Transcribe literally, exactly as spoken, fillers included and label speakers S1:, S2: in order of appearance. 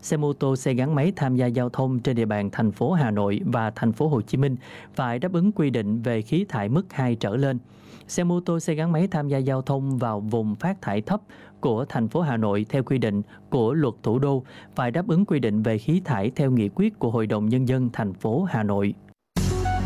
S1: xe mô tô, xe gắn máy tham gia giao thông trên địa bàn thành phố Hà Nội và thành phố Hồ Chí Minh phải đáp ứng quy định về khí thải mức hai trở lên. Xe mô tô, xe gắn máy tham gia giao thông vào vùng phát thải thấp của thành phố Hà Nội theo quy định của Luật Thủ đô phải đáp ứng quy định về khí thải theo nghị quyết của Hội đồng Nhân dân thành phố Hà Nội.